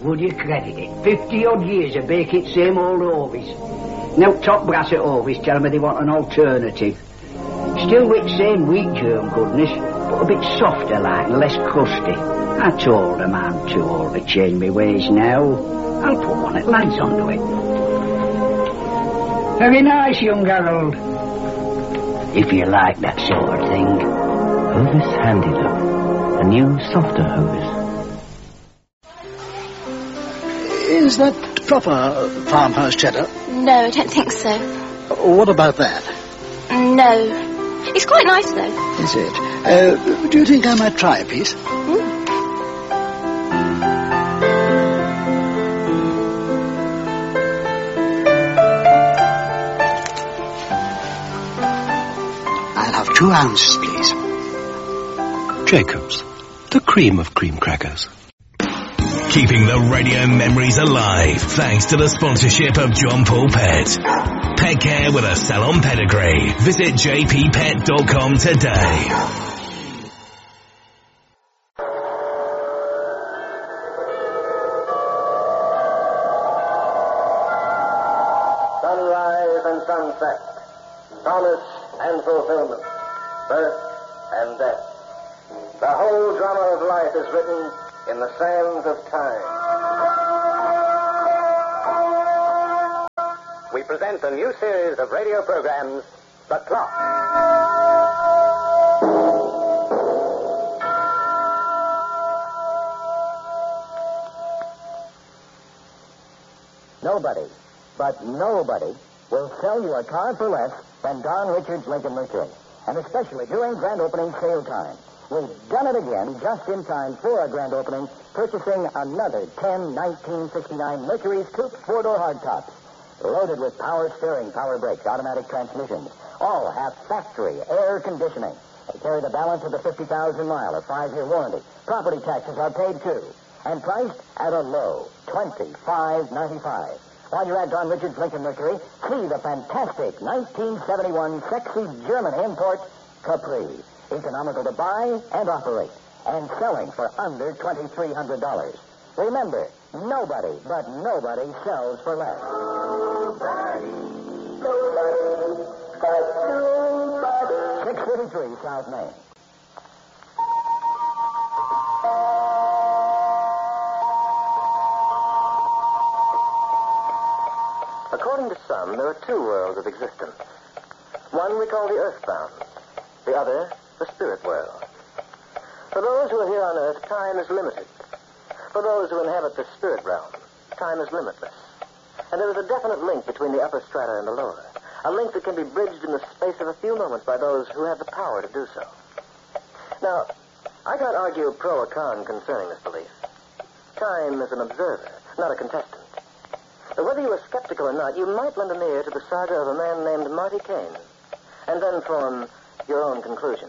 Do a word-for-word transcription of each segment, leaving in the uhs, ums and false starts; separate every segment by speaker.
Speaker 1: Would you credit it? Fifty-odd years of baking same old Ovis. Now top brass at Ovis tell me they want an alternative. Still with same wheat germ goodness, but a bit softer like and less crusty. I told them I'm too old to change my ways now. I'll put one at lads onto it. Very nice, young Harold. If you like that sort of thing.
Speaker 2: Hovis Handy Look. A new, softer Hovis.
Speaker 3: Is that proper farmhouse cheddar?
Speaker 4: No, I don't think so.
Speaker 3: What about that?
Speaker 4: No. It's quite nice, though.
Speaker 3: Is it? Uh, do you think I might try a piece?
Speaker 4: Mm.
Speaker 3: I'll have two ounces, please.
Speaker 5: Jacob's, the cream of cream crackers.
Speaker 6: Keeping the radio memories alive thanks to the sponsorship of John Paul Pet. Pet care with a salon pedigree. Visit j p pet dot com today.
Speaker 7: Sunrise and sunset, promise and fulfillment, birth and death. The whole drama of life is written in the sands of time. We present a new series of radio programs, The Clock.
Speaker 8: Nobody, but nobody, will sell you a car for less than Don Richards Lincoln Mercury. And especially during grand opening sale time. We've done it again just in time for a grand opening, purchasing another ten nineteen sixty-nine Mercury's Coupe four-door hardtops, loaded with power steering, power brakes, automatic transmissions. All have factory air conditioning. They carry the balance of the fifty thousand mile or five-year warranty. Property taxes are paid too, and priced at a low twenty-five ninety-five. While you're at Don Richards Lincoln Mercury, see the fantastic nineteen seventy-one sexy German import Capri. Economical to buy and operate, and selling for under twenty-three hundred dollars. Remember, nobody, but nobody sells for less. Nobody, nobody, but nobody. six thirty-three South Main.
Speaker 7: According to some, there are two worlds of existence. One we call the earthbound, the other the spirit world. For those who are here on earth, time is limited. For those who inhabit the spirit realm, time is limitless. And there is a definite link between the upper strata and the lower. A link that can be bridged in the space of a few moments by those who have the power to do so. Now, I can't argue pro or con concerning this belief. Time is an observer, not a contestant. But whether you are skeptical or not, you might lend an ear to the saga of a man named Marty Kane, and then form your own conclusions.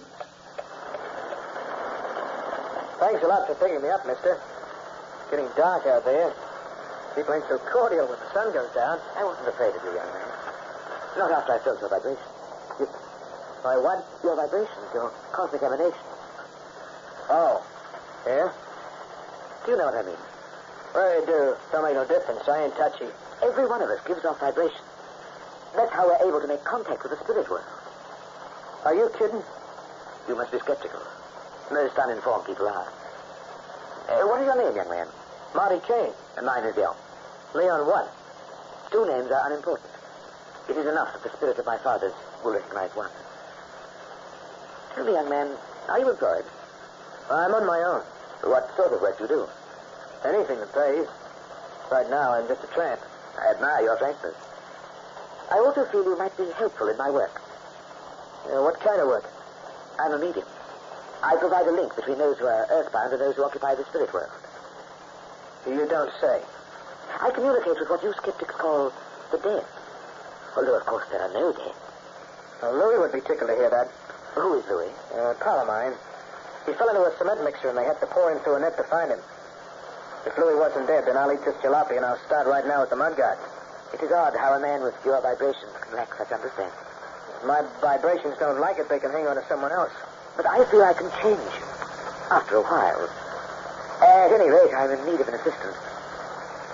Speaker 9: Thanks a lot for picking me up, mister. It's getting dark out there. People ain't so cordial when the sun goes down.
Speaker 8: I wasn't afraid of you, young man. Not after I felt your vibration. You,
Speaker 9: My what?
Speaker 8: your vibrations, your cosmic emanation.
Speaker 9: Oh. Yeah?
Speaker 8: Do you know what I mean?
Speaker 9: Well, you do. Don't make no difference. I ain't touchy.
Speaker 8: Every one of us gives off vibrations. That's how we're able to make contact with the spirit world.
Speaker 9: Are you kidding?
Speaker 8: You must be skeptical. Most uninformed people are. Uh, what is your name, young man?
Speaker 9: Marty Kane.
Speaker 8: And mine is Leon.
Speaker 9: Leon what?
Speaker 8: Two names are unimportant. It is enough that the spirit of my fathers will recognize one. Tell me, young man, are you employed?
Speaker 9: I'm on my own.
Speaker 8: What sort of work do you do?
Speaker 9: Anything that pays. Right now, I'm just a tramp.
Speaker 8: I admire your frankness. I also feel you might be helpful in my work.
Speaker 9: Uh, what kind of work?
Speaker 8: I'm a medium. I provide a link between those who are earthbound and those who occupy the spirit world.
Speaker 9: You don't say.
Speaker 8: I communicate with what you skeptics call the dead. Although, of course, there are no dead.
Speaker 9: Well, Louis would be tickled to hear that.
Speaker 8: Who is Louis?
Speaker 9: Uh, a pal of mine. He fell into a cement mixer and they had to pour him through a net to find him. If Louis wasn't dead, then I'll eat this jalopy and I'll start right now with the mud guards.
Speaker 8: It is odd how a man with your vibrations can lack such understanding.
Speaker 9: If my vibrations don't like it, they can hang on to someone else.
Speaker 8: But I feel I can change you. After a while. At any rate, I'm in need of an assistant.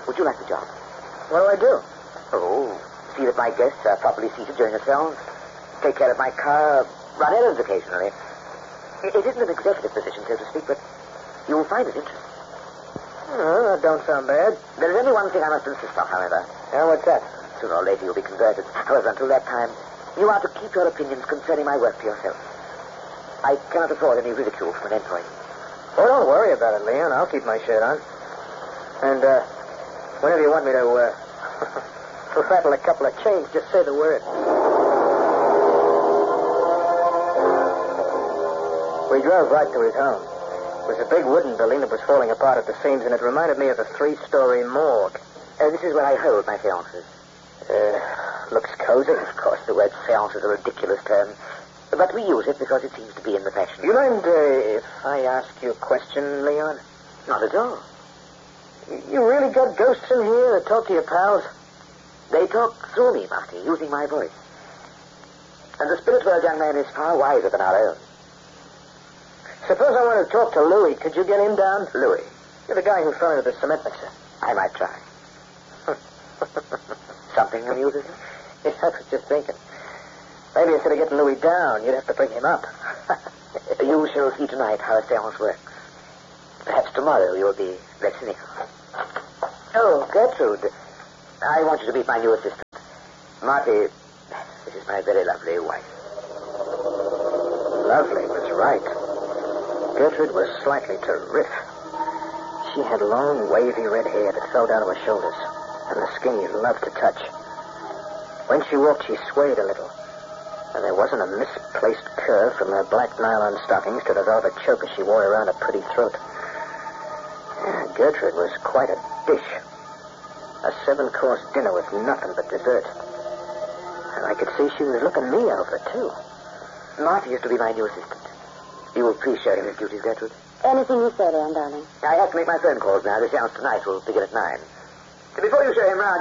Speaker 10: Would you like the job?
Speaker 9: What do I do?
Speaker 10: Oh, see that my guests are properly seated during the sales, take care of my car, run errands occasionally. It it isn't an executive position, so to speak, but you will find it interesting.
Speaker 9: Oh, that don't sound bad.
Speaker 10: There is only one thing I must insist on, however.
Speaker 9: Yeah, what's that?
Speaker 10: Sooner or later you'll be converted. However, until that time, you are to keep your opinions concerning my work to yourself. I cannot afford any ridicule from an employee.
Speaker 9: Oh, don't worry about it, Leon. I'll keep my shirt on. And, uh, whenever you want me to, uh, rattle a couple of chains, just say the word. We drove right to his home. It was a big wooden building that was falling apart at the seams, and it reminded me of a three-story morgue.
Speaker 10: Uh, this is where I hold my seances.
Speaker 9: Uh, looks cozy.
Speaker 10: Of course, the word seance is a ridiculous term, but we use it because it seems to be in the fashion.
Speaker 9: You mind uh, if I ask you a question, Leon?
Speaker 10: Not at all.
Speaker 9: You really got ghosts in here that talk to your pals?
Speaker 10: They talk through me, Marty, using my voice. And the spirit world, young man, is far wiser than our own.
Speaker 9: Suppose I want to talk to Louis. Could you get him down?
Speaker 10: Louis?
Speaker 9: You're the guy who fell into the cement mixer.
Speaker 10: I might try. Something amuses you?
Speaker 9: Yeah, I was just thinking. Maybe instead of getting Louis down, you'd have to bring him up.
Speaker 10: You shall see tonight how a seance works. Perhaps tomorrow you'll be less cynical. Oh, Gertrude, I want you to meet my new assistant. Marty, this is my very lovely wife.
Speaker 9: Lovely was right. Gertrude was slightly terrific. She had long, wavy red hair that fell down to her shoulders, and the skin you loved to touch. When she walked, she swayed a little, and there wasn't a misplaced curve from her black nylon stockings to the velvet choker she wore around her pretty throat. Yeah, Gertrude was quite a dish. A seven-course dinner with nothing but dessert. And I could see she was looking me over, too.
Speaker 10: Marty is to be my new assistant. You will please show him his duties, Gertrude.
Speaker 4: Anything you say, Leon, darling.
Speaker 10: I have to make my phone calls now. The seance tonight will begin at nine. Before you show him round,